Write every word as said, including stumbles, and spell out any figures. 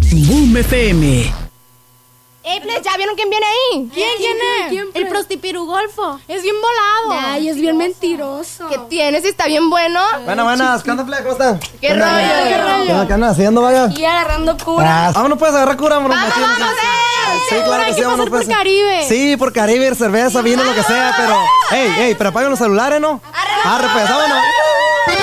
Boom F M. ¡Ey, plebes! ¿Ya vieron quién viene ahí? ¿Quién? ¿Quién es? ¿Quién, el prostipirugolfo. Es bien volado. Ay, es bien mentiroso. ¿Qué tienes? ¿Está bien bueno? Buenas, buenas. ¿Qué onda, plebe? ¿Cómo están? ¿Qué rollo? ¿Qué rollo? ¿Qué andas haciendo, vaya? Y agarrando cura. Ah, vámonos, puedes agarrar cura, morro. ¡Vamos, vamos, eh! Sí, claro que Hay sí, que vámonos, pasar por pues. Caribe. Sí, por Caribe, cerveza, vino, lo que sea, pero... ¡Ey, ey! Pero apaguen los celulares, ¿no? Arre, pues, vámonos.